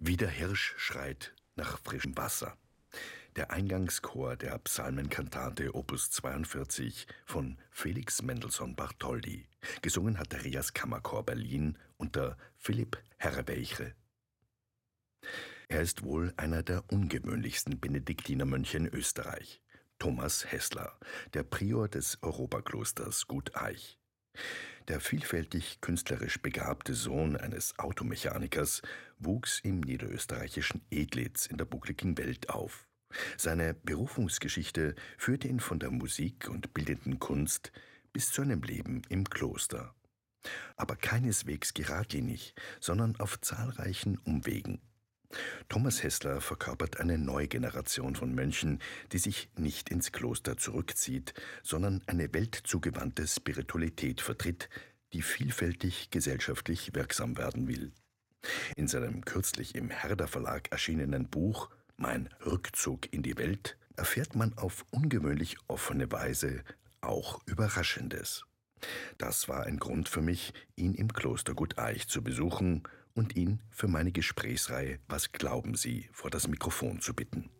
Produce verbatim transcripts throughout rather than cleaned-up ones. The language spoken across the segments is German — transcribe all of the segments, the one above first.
Wie der Hirsch schreit nach frischem Wasser. Der Eingangschor der Psalmenkantate Opus zweiundvierzig von Felix Mendelssohn Bartholdy. Gesungen hat der Rias Kammerchor Berlin unter Philipp Herreweyche. Er ist wohl einer der ungewöhnlichsten Benediktinermönche in Österreich. Thomas Heßler, der Prior des Europaklosters Gut Aich. Der vielfältig künstlerisch begabte Sohn eines Automechanikers wuchs im niederösterreichischen Edlitz in der buckligen Welt auf. Seine Berufungsgeschichte führte ihn von der Musik und bildenden Kunst bis zu einem Leben im Kloster. Aber keineswegs geradlinig, sondern auf zahlreichen Umwegen. Thomas Heßler verkörpert eine neue Generation von Mönchen, die sich nicht ins Kloster zurückzieht, sondern eine weltzugewandte Spiritualität vertritt, die vielfältig gesellschaftlich wirksam werden will. In seinem kürzlich im Herder Verlag erschienenen Buch »Mein Rückzug in die Welt« erfährt man auf ungewöhnlich offene Weise auch Überraschendes. Das war ein Grund für mich, ihn im Kloster Gut Aich zu besuchen und ihn für meine Gesprächsreihe »Was glauben Sie?« vor das Mikrofon zu bitten.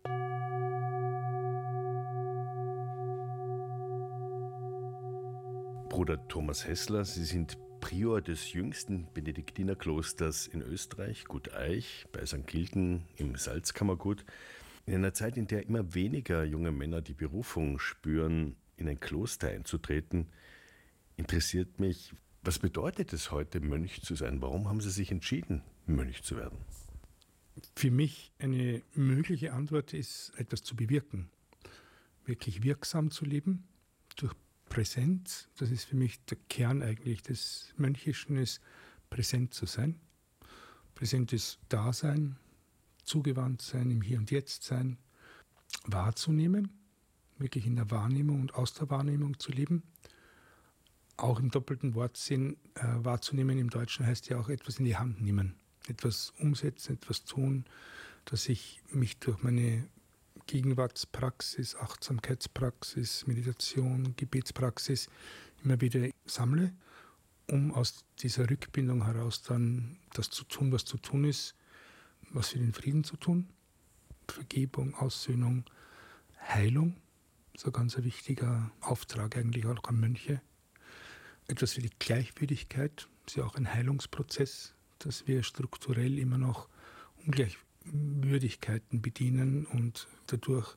Bruder Thomas Heßler, Sie sind Prior des jüngsten Benediktinerklosters in Österreich, Gut Aich, bei Sankt Gilgen im Salzkammergut. In einer Zeit, in der immer weniger junge Männer die Berufung spüren, in ein Kloster einzutreten, interessiert mich, was bedeutet es heute, Mönch zu sein? Warum haben Sie sich entschieden, Mönch zu werden? Für mich eine mögliche Antwort ist, etwas zu bewirken. Wirklich wirksam zu leben, durch Präsenz. Das ist für mich der Kern eigentlich des Mönchischen, ist präsent zu sein. Präsentes Dasein, zugewandt sein, im Hier und Jetzt sein, wahrzunehmen, wirklich in der Wahrnehmung und aus der Wahrnehmung zu leben. Auch im doppelten Wortsinn äh, wahrzunehmen im Deutschen heißt ja auch etwas in die Hand nehmen, etwas umsetzen, etwas tun, dass ich mich durch meine Gegenwartspraxis, Achtsamkeitspraxis, Meditation, Gebetspraxis immer wieder sammle, um aus dieser Rückbindung heraus dann das zu tun, was zu tun ist, was für den Frieden zu tun, Vergebung, Aussöhnung, Heilung, so ein ganz wichtiger Auftrag eigentlich auch an Mönche. Etwas für die Gleichwürdigkeit, das ist ja auch ein Heilungsprozess, dass wir strukturell immer noch Ungleichwürdigkeiten bedienen und dadurch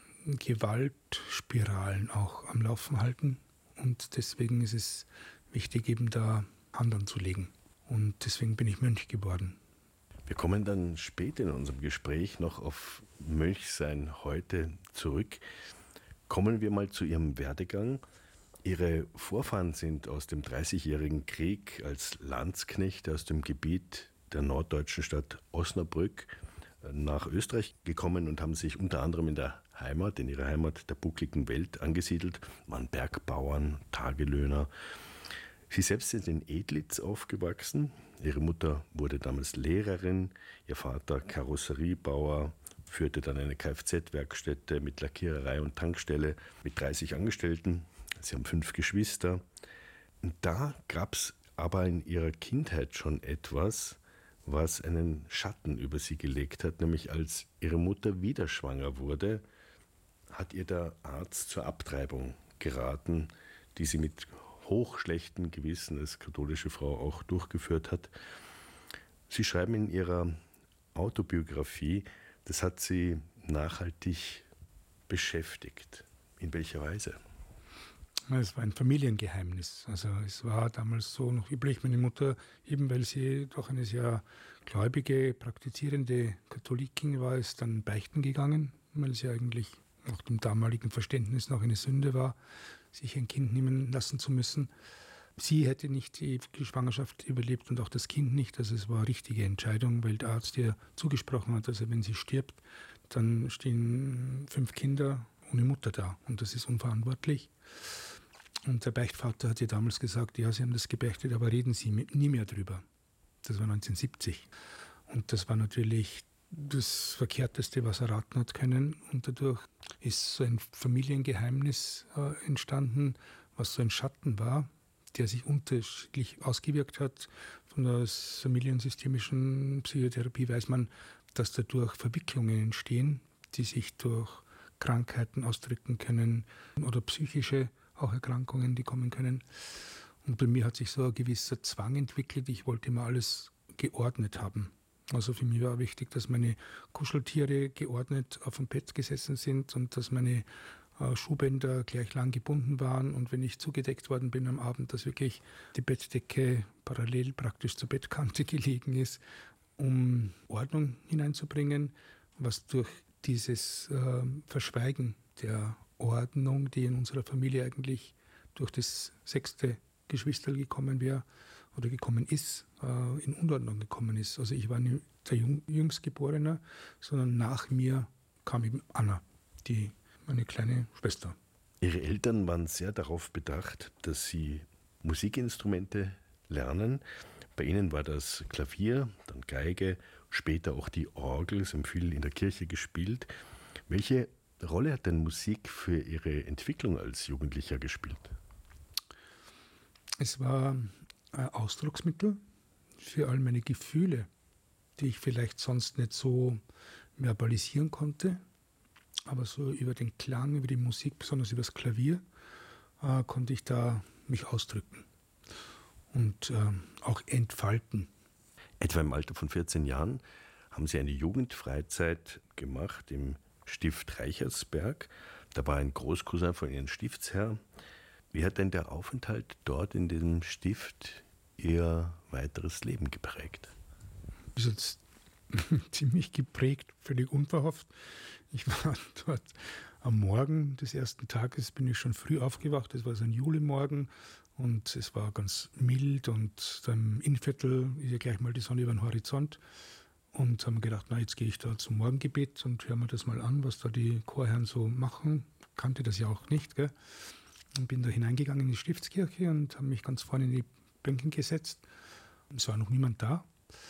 Gewaltspiralen auch am Laufen halten. Und deswegen ist es wichtig, eben da Hand anzulegen. Und deswegen bin ich Mönch geworden. Wir kommen dann später in unserem Gespräch noch auf Mönchsein heute zurück. Kommen wir mal zu Ihrem Werdegang. Ihre Vorfahren sind aus dem Dreißigjährigen Krieg als Landsknechte aus dem Gebiet der norddeutschen Stadt Osnabrück nach Österreich gekommen und haben sich unter anderem in der Heimat, in ihrer Heimat der buckligen Welt angesiedelt, waren Bergbauern, Tagelöhner. Sie selbst sind in Edlitz aufgewachsen. Ihre Mutter wurde damals Lehrerin, ihr Vater Karosseriebauer, führte dann eine Kfz-Werkstätte mit Lackiererei und Tankstelle mit dreißig Angestellten. Sie haben fünf Geschwister. Und da gab es aber in ihrer Kindheit schon etwas, was einen Schatten über sie gelegt hat, nämlich als ihre Mutter wieder schwanger wurde, hat ihr der Arzt zur Abtreibung geraten, die sie mit hochschlechtem Gewissen als katholische Frau auch durchgeführt hat. Sie schreiben in ihrer Autobiografie, das hat sie nachhaltig beschäftigt. In welcher Weise? Es war ein Familiengeheimnis. Also es war damals so noch üblich, meine Mutter, eben weil sie doch eine sehr gläubige, praktizierende Katholikin war, ist dann beichten gegangen, weil sie eigentlich nach dem damaligen Verständnis noch eine Sünde war, sich ein Kind nehmen lassen zu müssen. Sie hätte nicht die Schwangerschaft überlebt und auch das Kind nicht. Also es war eine richtige Entscheidung, weil der Arzt ihr zugesprochen hat, also wenn sie stirbt, dann stehen fünf Kinder ohne Mutter da und das ist unverantwortlich. Und der Beichtvater hat ihr damals gesagt, ja, Sie haben das gebeichtet, aber reden Sie nie mehr drüber. Das war neunzehnhundertsiebzig. Und das war natürlich das Verkehrteste, was er raten hat können. Und dadurch ist so ein Familiengeheimnis äh, entstanden, was so ein Schatten war, der sich unterschiedlich ausgewirkt hat. Von der familiensystemischen Psychotherapie weiß man, dass dadurch Verwicklungen entstehen, die sich durch Krankheiten ausdrücken können oder psychische auch Erkrankungen, die kommen können. Und bei mir hat sich so ein gewisser Zwang entwickelt. Ich wollte immer alles geordnet haben. Also für mich war wichtig, dass meine Kuscheltiere geordnet auf dem Bett gesessen sind und dass meine äh, Schuhbänder gleich lang gebunden waren. Und wenn ich zugedeckt worden bin am Abend, dass wirklich die Bettdecke parallel praktisch zur Bettkante gelegen ist, um Ordnung hineinzubringen, was durch dieses äh, Verschweigen der Ordnung, die in unserer Familie eigentlich durch das sechste Geschwisterl gekommen wäre oder gekommen ist, äh, in Unordnung gekommen ist. Also ich war nicht der Jüng Jüngstgeborener, sondern nach mir kam eben Anna, die meine kleine Schwester. Ihre Eltern waren sehr darauf bedacht, dass Sie Musikinstrumente lernen. Bei Ihnen war das Klavier, dann Geige, später auch die Orgel. Sie haben viel in der Kirche gespielt. Welche Rolle hat denn Musik für Ihre Entwicklung als Jugendlicher gespielt? Es war ein Ausdrucksmittel für all meine Gefühle, die ich vielleicht sonst nicht so verbalisieren konnte. Aber so über den Klang, über die Musik, besonders über das Klavier, äh, konnte ich da mich ausdrücken und äh, auch entfalten. Etwa im Alter von vierzehn Jahren haben Sie eine Jugendfreizeit gemacht im Stift Reichersberg. Da war ein Großcousin von Ihrem Stiftsherr. Wie hat denn der Aufenthalt dort in diesem Stift Ihr weiteres Leben geprägt? Ist jetzt ziemlich geprägt, völlig unverhofft. Ich war dort am Morgen des ersten Tages, bin ich schon früh aufgewacht. Es war so ein Julimorgen und es war ganz mild und dann im Innviertel ist ja gleich mal die Sonne über den Horizont. Und haben gedacht, na, jetzt gehe ich da zum Morgengebet und höre mir das mal an, was da die Chorherren so machen. Kannte das ja auch nicht, gell? Und bin da hineingegangen in die Stiftskirche und habe mich ganz vorne in die Bänke gesetzt. Es war noch niemand da.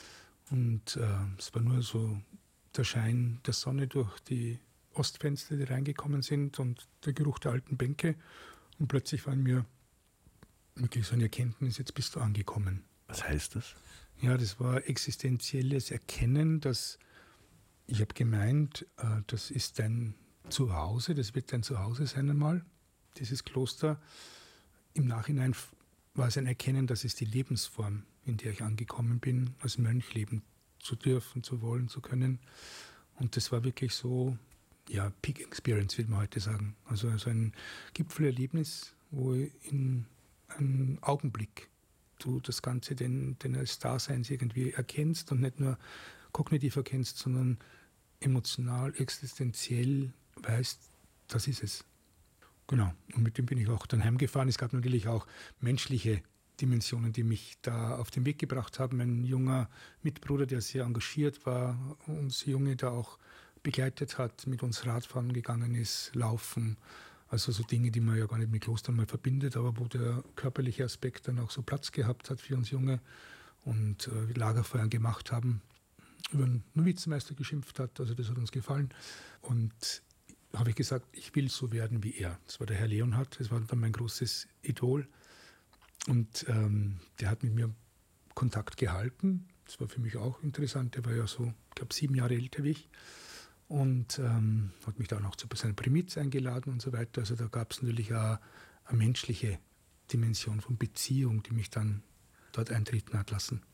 Und äh, es war nur so der Schein der Sonne durch die Ostfenster, die reingekommen sind und der Geruch der alten Bänke. Und plötzlich war in mir wirklich so eine Erkenntnis, jetzt bist du angekommen. Was heißt das? Ja, das war existenzielles Erkennen, dass ich habe gemeint, äh, das ist dein Zuhause, das wird dein Zuhause sein einmal, dieses Kloster. Im Nachhinein war es ein Erkennen, das ist die Lebensform, in der ich angekommen bin, als Mönch leben zu dürfen, zu wollen, zu können. Und das war wirklich so, ja, Peak Experience, würde man heute sagen. Also, also ein Gipfelerlebnis, wo in einem Augenblick du das Ganze den, den als Daseins irgendwie erkennst und nicht nur kognitiv erkennst, sondern emotional, existenziell weißt, das ist es. Genau, und mit dem bin ich auch dann heimgefahren. Es gab natürlich auch menschliche Dimensionen, die mich da auf den Weg gebracht haben. Ein junger Mitbruder, der sehr engagiert war, uns Junge da auch begleitet hat, mit uns Radfahren gegangen ist, Laufen. Also so Dinge, die man ja gar nicht mit Klostern mal verbindet, aber wo der körperliche Aspekt dann auch so Platz gehabt hat für uns Junge und äh, Lagerfeuern gemacht haben, über einen Novizenmeister geschimpft hat, also das hat uns gefallen. Und habe ich gesagt, ich will so werden wie er. Das war der Herr Leonhard, das war dann mein großes Idol. Und ähm, der hat mit mir Kontakt gehalten. Das war für mich auch interessant. Der war ja so, ich glaube, sieben Jahre älter wie ich. Und ähm, hat mich dann auch zu seiner Primiz eingeladen und so weiter. Also da gab es natürlich auch eine menschliche Dimension von Beziehung, die mich dann dort eintreten hat lassen.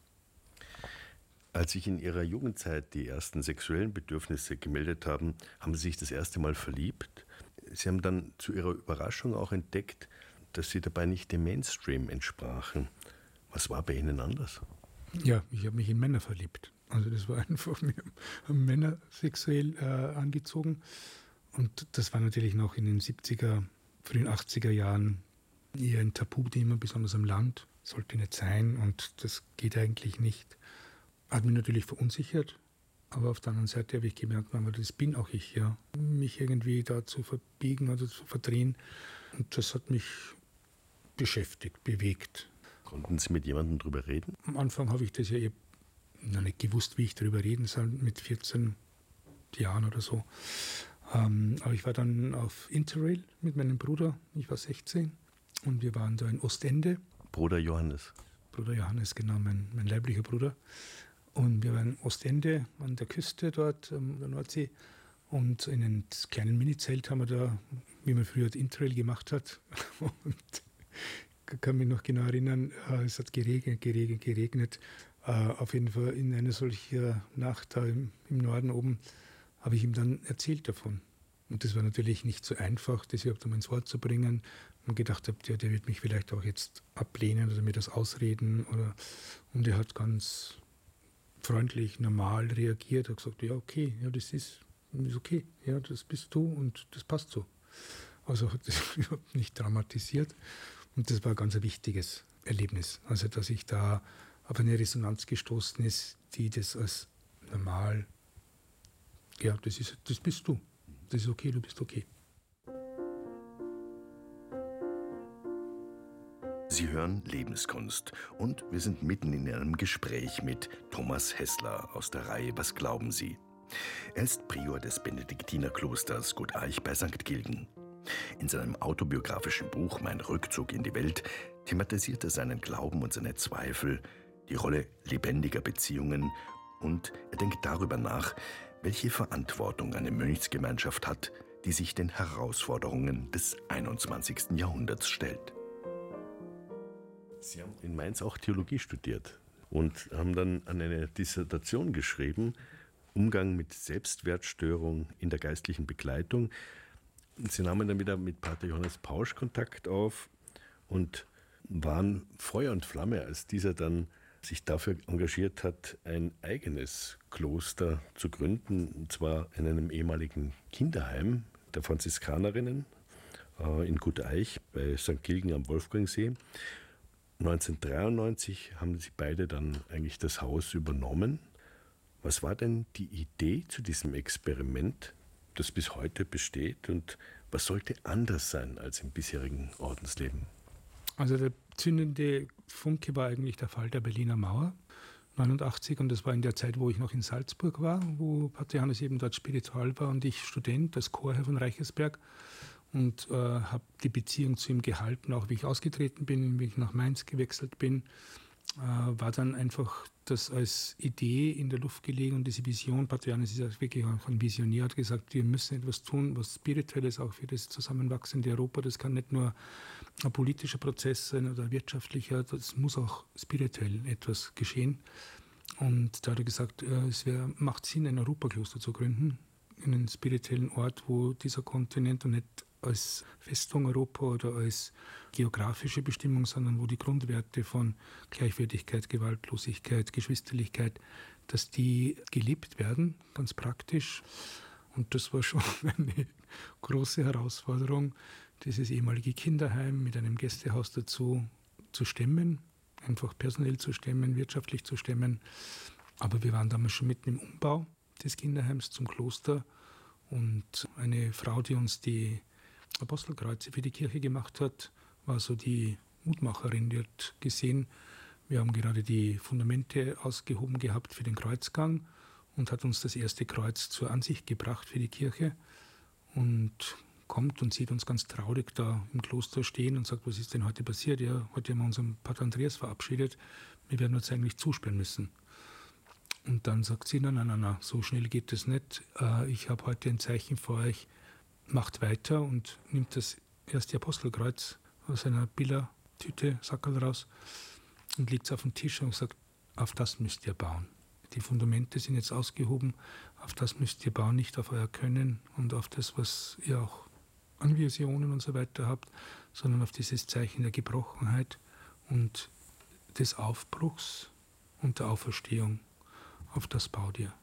Als sich in Ihrer Jugendzeit die ersten sexuellen Bedürfnisse gemeldet haben, haben Sie sich das erste Mal verliebt. Sie haben dann zu Ihrer Überraschung auch entdeckt, dass Sie dabei nicht dem Mainstream entsprachen. Was war bei Ihnen anders? Ja, ich habe mich in Männer verliebt. Also das war einfach, mir haben Männer sexuell äh, angezogen. Und das war natürlich noch in den siebziger, frühen achtziger Jahren eher ein Tabuthema, besonders am Land. Sollte nicht sein und das geht eigentlich nicht. Hat mich natürlich verunsichert, aber auf der anderen Seite habe ich gemerkt, das bin auch ich, ja. Mich irgendwie da zu verbiegen oder zu verdrehen. Und das hat mich beschäftigt, bewegt. Konnten Sie mit jemandem drüber reden? Am Anfang habe ich das ja eh noch nicht gewusst, wie ich darüber reden soll, mit vierzehn Jahren oder so. Ähm, aber ich war dann auf Interrail mit meinem Bruder, ich war sechzehn und wir waren da in Ostende Bruder Johannes. Bruder Johannes, genau, mein, mein leiblicher Bruder. Und wir waren Ostende an der Küste dort, an der Nordsee. Und in einem kleinen Minizelt haben wir da, wie man früher Interrail gemacht hat. Und ich kann mich noch genau erinnern, es hat geregnet, geregnet, geregnet. Auf jeden Fall in einer solchen Nacht da im, im Norden oben habe ich ihm dann erzählt davon. Und das war natürlich nicht so einfach, das überhaupt einmal ins Wort zu bringen. Und gedacht habe, der, der wird mich vielleicht auch jetzt ablehnen oder mir das ausreden. Oder, und er hat ganz freundlich, normal reagiert, hat gesagt, ja okay, ja das ist, ist okay, ja das bist du und das passt so. Also hat das überhaupt nicht dramatisiert. Und das war ein ganz ein wichtiges Erlebnis. Also dass ich da auf eine Resonanz gestoßen ist, die das als normal, ja das ist, das bist du. Das ist okay, du bist okay. Sie hören Lebenskunst und wir sind mitten in einem Gespräch mit Thomas Hessler aus der Reihe Was glauben Sie? Er ist Prior des Benediktinerklosters Gut Aich bei Sankt Gilgen. In seinem autobiografischen Buch Mein Rückzug in die Welt thematisiert er seinen Glauben und seine Zweifel, die Rolle lebendiger Beziehungen und er denkt darüber nach, welche Verantwortung eine Mönchsgemeinschaft hat, die sich den Herausforderungen des einundzwanzigsten Jahrhunderts stellt. Sie haben in Mainz auch Theologie studiert und haben dann an eine Dissertation geschrieben, Umgang mit Selbstwertstörung in der geistlichen Begleitung. Sie nahmen dann wieder mit Pater Johannes Pausch Kontakt auf und waren Feuer und Flamme, als dieser dann sich dafür engagiert hat, ein eigenes Kloster zu gründen, und zwar in einem ehemaligen Kinderheim der Franziskanerinnen in Gut Aich bei Sankt Gilgen am Wolfgangsee. neunzehnhundertdreiundneunzig haben sie beide dann eigentlich das Haus übernommen. Was war denn die Idee zu diesem Experiment, das bis heute besteht, und was sollte anders sein als im bisherigen Ordensleben? Also der zündende Funke war eigentlich der Fall der Berliner Mauer, neunundachtzig, und das war in der Zeit, wo ich noch in Salzburg war, wo Pater Johannes eben dort spiritual war und ich Student, als Chorherr von Reichersberg, und äh, habe die Beziehung zu ihm gehalten, auch wie ich ausgetreten bin, wie ich nach Mainz gewechselt bin, äh, war dann einfach das als Idee in der Luft gelegen und diese Vision. Pater Johannes ist ja wirklich auch ein Visionär, hat gesagt, wir müssen etwas tun, was Spirituelles auch für das zusammenwachsende Europa. Das kann nicht nur ein politischer Prozess sein oder ein wirtschaftlicher, das muss auch spirituell etwas geschehen. Und da hat er gesagt, äh, es wär, macht Sinn, ein Europakloster zu gründen, in einem spirituellen Ort, wo dieser Kontinent und nicht als Festung Europa oder als geografische Bestimmung, sondern wo die Grundwerte von Gleichwertigkeit, Gewaltlosigkeit, Geschwisterlichkeit, dass die gelebt werden, ganz praktisch. Und das war schon eine große Herausforderung, dieses ehemalige Kinderheim mit einem Gästehaus dazu zu stemmen, einfach personell zu stemmen, wirtschaftlich zu stemmen. Aber wir waren damals schon mitten im Umbau des Kinderheims zum Kloster und eine Frau, die uns die Apostelkreuze für die Kirche gemacht hat, war so die Mutmacherin. Die hat gesehen, wir haben gerade die Fundamente ausgehoben gehabt für den Kreuzgang und hat uns das erste Kreuz zur Ansicht gebracht für die Kirche und kommt und sieht uns ganz traurig da im Kloster stehen und sagt, was ist denn heute passiert? Ja, heute haben wir unseren Pater Andreas verabschiedet, wir werden uns eigentlich zusperren müssen. Und dann sagt sie, nein, nein, nein, nein, so schnell geht das nicht. Ich habe heute ein Zeichen für euch, macht weiter, und nimmt das erste Apostelkreuz aus einer Billertüte, Sackerl raus und legt es auf den Tisch und sagt, auf das müsst ihr bauen. Die Fundamente sind jetzt ausgehoben, auf das müsst ihr bauen, nicht auf euer Können und auf das, was ihr auch an Visionen und so weiter habt, sondern auf dieses Zeichen der Gebrochenheit und des Aufbruchs und der Auferstehung. Auf das baut ihr.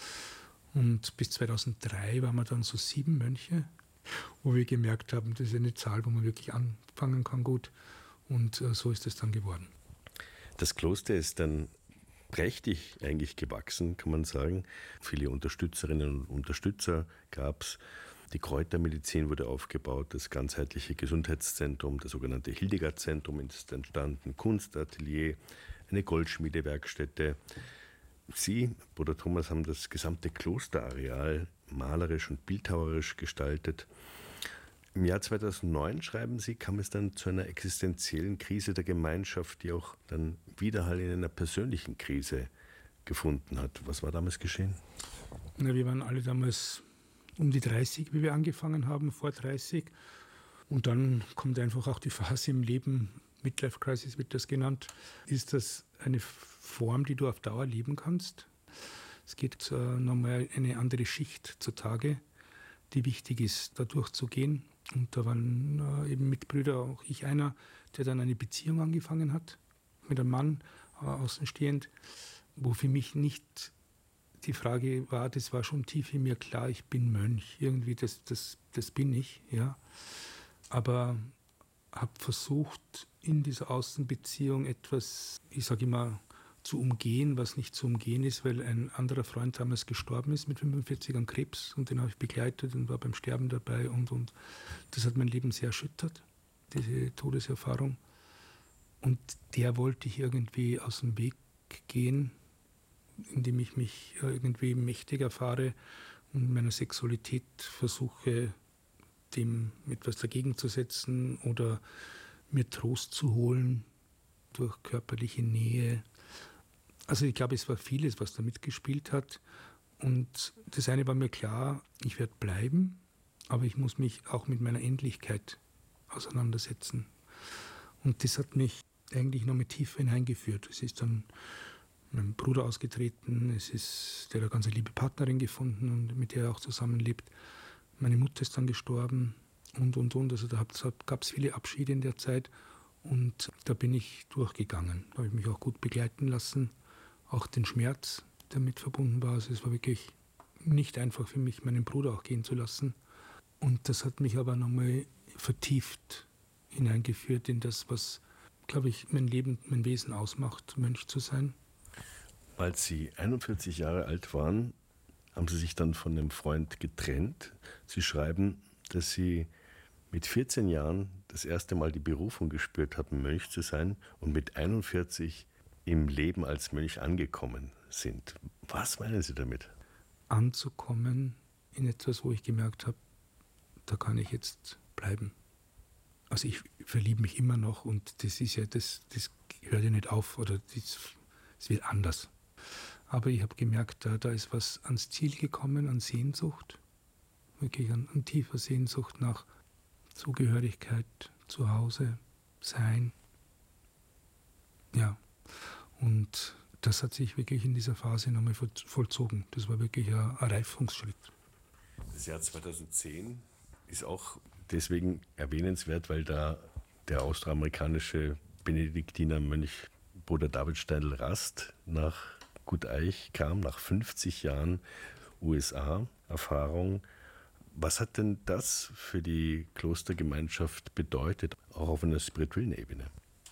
Und bis zweitausenddrei waren wir dann so sieben Mönche, wo wir gemerkt haben, das ist eine Zahl, wo man wirklich anfangen kann gut. Und äh, so ist es dann geworden. Das Kloster ist dann prächtig eigentlich gewachsen, kann man sagen. Viele Unterstützerinnen und Unterstützer gab es. Die Kräutermedizin wurde aufgebaut, das ganzheitliche Gesundheitszentrum, das sogenannte Hildegard-Zentrum ist entstanden, Kunstatelier, eine Goldschmiedewerkstätte. Sie, Bruder Thomas, haben das gesamte Klosterareal malerisch und bildhauerisch gestaltet. Im Jahr zweitausendneun, schreiben Sie, kam es dann zu einer existenziellen Krise der Gemeinschaft, die auch dann Widerhall in einer persönlichen Krise gefunden hat. Was war damals geschehen? Na, wir waren alle damals um die dreißig, wie wir angefangen haben, vor dreißig. Und dann kommt einfach auch die Phase im Leben, Midlife Crisis wird das genannt. Ist das eine Form, die du auf Dauer leben kannst? Es geht äh, nochmal eine andere Schicht zutage, die wichtig ist, da durchzugehen. Und da waren äh, eben Mitbrüder, auch ich einer, der dann eine Beziehung angefangen hat mit einem Mann, äh, außenstehend, wo für mich nicht die Frage war, das war schon tief in mir klar, ich bin Mönch, irgendwie, das, das, das bin ich, ja. Aber habe versucht, in dieser Außenbeziehung etwas, ich sage immer, zu umgehen, was nicht zu umgehen ist, weil ein anderer Freund damals gestorben ist mit fünfundvierzig an Krebs und den habe ich begleitet und war beim Sterben dabei und, und das hat mein Leben sehr erschüttert, diese Todeserfahrung. Und der wollte ich irgendwie aus dem Weg gehen, indem ich mich irgendwie mächtig erfahre und meiner Sexualität versuche, dem etwas dagegen zu setzen oder mir Trost zu holen durch körperliche Nähe. Also ich glaube, es war vieles, was da mitgespielt hat. Und das eine war mir klar, ich werde bleiben, aber ich muss mich auch mit meiner Endlichkeit auseinandersetzen. Und das hat mich eigentlich noch mit tiefer hineingeführt. Es ist dann mein Bruder ausgetreten, es ist, der hat eine ganz liebe Partnerin gefunden und mit der er auch zusammenlebt. Meine Mutter ist dann gestorben und, und, und. Also da gab es viele Abschiede in der Zeit und da bin ich durchgegangen. Da habe ich mich auch gut begleiten lassen. Auch den Schmerz, der mit verbunden war. Also es war wirklich nicht einfach für mich, meinen Bruder auch gehen zu lassen. Und das hat mich aber nochmal vertieft hineingeführt in das, was, glaube ich, mein Leben, mein Wesen ausmacht, Mönch zu sein. Als Sie einundvierzig Jahre alt waren, haben Sie sich dann von einem Freund getrennt. Sie schreiben, dass Sie mit vierzehn Jahren das erste Mal die Berufung gespürt haben, Mönch zu sein und mit einundvierzig im Leben als Mönch angekommen sind. Was meinen Sie damit? Anzukommen in etwas, wo ich gemerkt habe, da kann ich jetzt bleiben. Also ich verliebe mich immer noch und das ist ja, das, das hört ja nicht auf oder das, das wird anders. Aber ich habe gemerkt, da, da ist was ans Ziel gekommen, an Sehnsucht, wirklich an, an tiefer Sehnsucht nach Zugehörigkeit, Zuhause, Sein. Ja, und das hat sich wirklich in dieser Phase nochmal vollzogen. Das war wirklich ein, ein Reifungsschritt. Das Jahr zweitausendzehn ist auch deswegen erwähnenswert, weil da der austroamerikanische Benediktinermönch Bruder David Steindl-Rast nach Guteich kam, nach fünfzig Jahren U S A-Erfahrung. Was hat denn das für die Klostergemeinschaft bedeutet, auch auf einer spirituellen Ebene?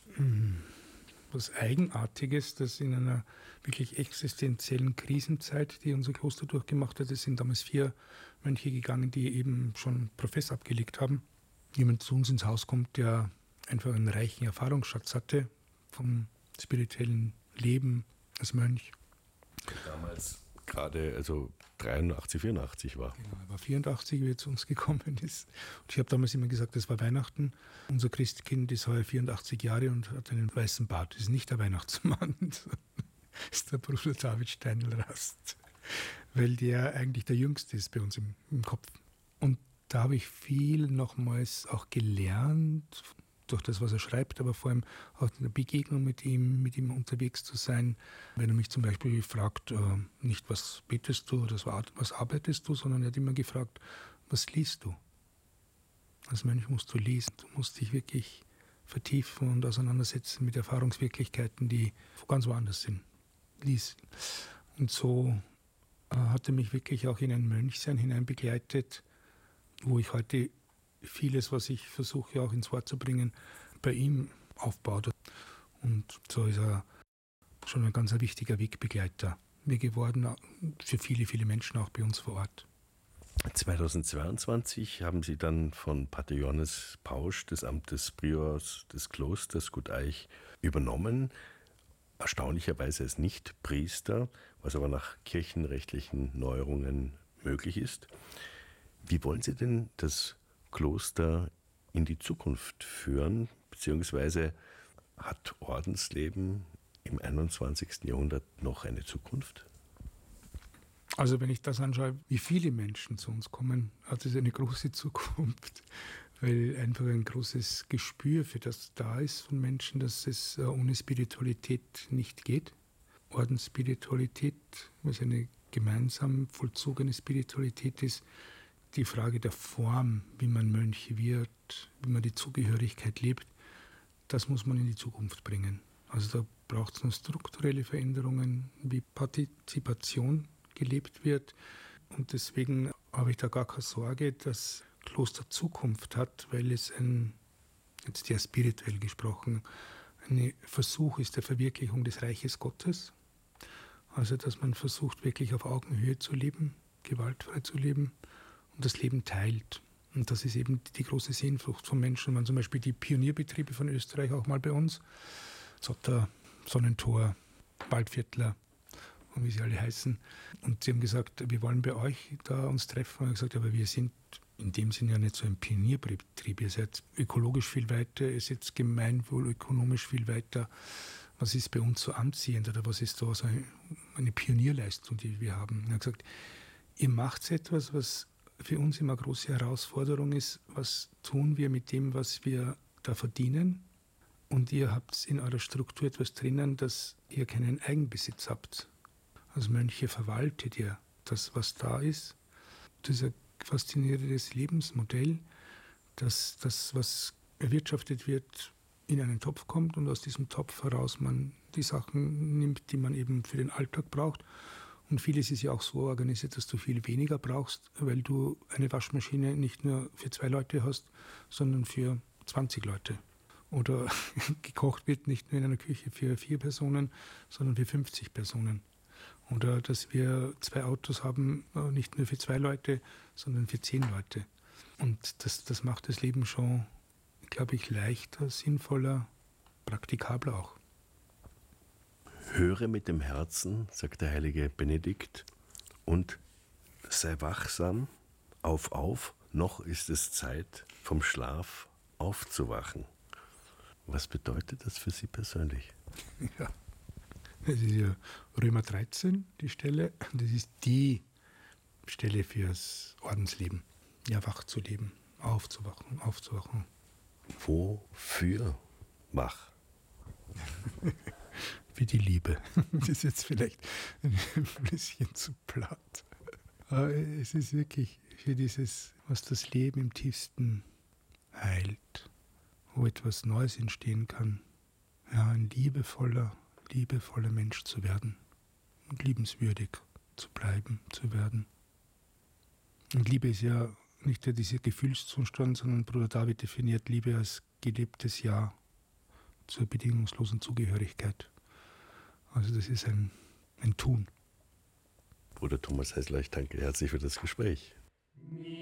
Was Eigenartiges, das in einer wirklich existenziellen Krisenzeit, die unser Kloster durchgemacht hat, es sind damals vier Mönche gegangen, die eben schon Profess abgelegt haben. Jemand zu uns ins Haus kommt, der einfach einen reichen Erfahrungsschatz hatte vom spirituellen Leben als Mönch. Damals gerade, also dreiundachtzig, vierundachtzig war. Genau, er war vierundachtzig, wie er zu uns gekommen ist. Und ich habe damals immer gesagt, das war Weihnachten. Unser Christkind ist heuer vierundachtzig Jahre und hat einen weißen Bart. Das ist nicht der Weihnachtsmann, das ist der Bruder David Steindl-Rast, weil der eigentlich der Jüngste ist bei uns im, im Kopf. Und da habe ich viel nochmals auch gelernt, durch das, was er schreibt, aber vor allem auch in der Begegnung mit ihm, mit ihm unterwegs zu sein. Wenn er mich zum Beispiel fragt, äh, nicht was betest du oder was arbeitest du, sondern er hat immer gefragt, was liest du? Als Mönch musst du lesen, du musst dich wirklich vertiefen und auseinandersetzen mit Erfahrungswirklichkeiten, die ganz woanders sind. Lies. Und so äh, hat er mich wirklich auch in ein Mönchsein hinein begleitet, wo ich heute vieles, was ich versuche auch ins Wort zu bringen, bei ihm aufbaut. Und so ist er schon ein ganz wichtiger Wegbegleiter mir geworden, für viele, viele Menschen auch bei uns vor Ort. zweitausendzweiundzwanzig haben Sie dann von Pater Johannes Pausch des Amtes Priors des Klosters Guteich übernommen. Erstaunlicherweise als Nicht-Priester, was aber nach kirchenrechtlichen Neuerungen möglich ist. Wie wollen Sie denn das Kloster in die Zukunft führen, beziehungsweise hat Ordensleben im einundzwanzigsten Jahrhundert noch eine Zukunft? Also wenn ich das anschaue, wie viele Menschen zu uns kommen, hat es eine große Zukunft, weil einfach ein großes Gespür für das da ist von Menschen, dass es ohne Spiritualität nicht geht. Ordensspiritualität, was eine gemeinsam vollzogene Spiritualität ist, die Frage der Form, wie man Mönch wird, wie man die Zugehörigkeit lebt, das muss man in die Zukunft bringen. Also da braucht es noch strukturelle Veränderungen, wie Partizipation gelebt wird. Und deswegen habe ich da gar keine Sorge, dass Kloster Zukunft hat, weil es ein, jetzt ja spirituell gesprochen, ein Versuch ist der Verwirklichung des Reiches Gottes. Also dass man versucht, wirklich auf Augenhöhe zu leben, gewaltfrei zu leben und das Leben teilt. Und das ist eben die große Sehnsucht von Menschen. Man zum Beispiel die Pionierbetriebe von Österreich auch mal bei uns, Zotter, Sonnentor, Waldviertler und wie sie alle heißen. Und sie haben gesagt, wir wollen bei euch da uns treffen. Und ich habe gesagt, aber wir sind in dem Sinne ja nicht so ein Pionierbetrieb. Ihr seid ökologisch viel weiter, ihr seid gemeinwohlökonomisch viel weiter. Was ist bei uns so anziehend oder was ist da so eine, eine Pionierleistung, die wir haben? Und er hat gesagt, ihr macht etwas, was für uns immer eine große Herausforderung ist. Was tun wir mit dem, was wir da verdienen? Und ihr habt in eurer Struktur etwas drinnen, dass ihr keinen Eigenbesitz habt. Als Mönche verwaltet ihr das, was da ist. Das ist ein faszinierendes Lebensmodell, dass das, was erwirtschaftet wird, in einen Topf kommt und aus diesem Topf heraus man die Sachen nimmt, die man eben für den Alltag braucht. Und vieles ist ja auch so organisiert, dass du viel weniger brauchst, weil du eine Waschmaschine nicht nur für zwei Leute hast, sondern für zwanzig Leute. Oder gekocht wird nicht nur in einer Küche für vier Personen, sondern für fünfzig Personen. Oder dass wir zwei Autos haben, nicht nur für zwei Leute, sondern für zehn Leute. Und das, das macht das Leben schon, glaube ich, leichter, sinnvoller, praktikabler auch. Höre mit dem Herzen, sagt der heilige Benedikt, und sei wachsam, auf, auf, noch ist es Zeit, vom Schlaf aufzuwachen. Was bedeutet das für Sie persönlich? Ja, das ist ja Römer dreizehn, die Stelle. Das ist die Stelle fürs Ordensleben. Ja, wach zu leben, aufzuwachen, aufzuwachen. Wofür wach? Für die Liebe. Das ist jetzt vielleicht ein bisschen zu platt. Aber es ist wirklich für dieses, was das Leben im tiefsten heilt, wo etwas Neues entstehen kann. Ja, ein liebevoller, liebevoller Mensch zu werden und liebenswürdig zu bleiben, zu werden. Und Liebe ist ja nicht nur dieser Gefühlszustand, sondern Bruder David definiert Liebe als gelebtes Ja zur bedingungslosen Zugehörigkeit. Also das ist ein, ein Tun. Bruder Thomas Heisler, ich danke herzlich für das Gespräch.